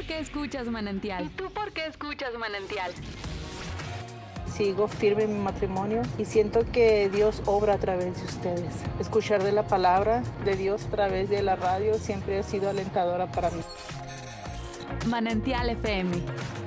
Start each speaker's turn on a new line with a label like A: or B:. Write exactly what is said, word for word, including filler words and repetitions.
A: por qué escuchas Manantial?
B: ¿Y tú por qué escuchas Manantial?
C: Sigo firme en mi matrimonio y siento que Dios obra a través de ustedes. Escuchar de la palabra de Dios a través de la radio siempre ha sido alentadora para mí.
A: Manantial F M,